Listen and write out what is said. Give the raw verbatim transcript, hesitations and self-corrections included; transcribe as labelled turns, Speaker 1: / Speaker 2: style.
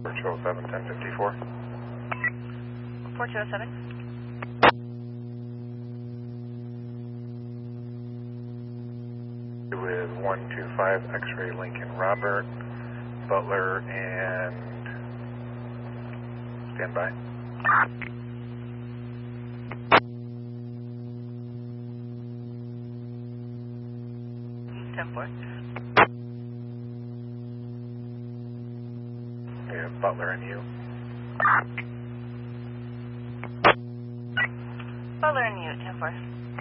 Speaker 1: four two oh seven, ten fifty-four.
Speaker 2: four two oh seven.
Speaker 1: With one two five X-ray Lincoln Robert, Butler, and stand by.
Speaker 2: ten four.
Speaker 1: Yeah, Butler and you.
Speaker 2: Butler and you, ten four.